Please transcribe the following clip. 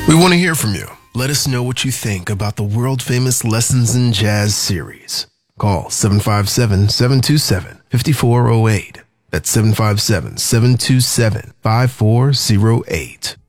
We want to hear from you. Let us know what you think about the world-famous Lessons in Jazz series. Call 757-727-5408. That's 757-727-5408.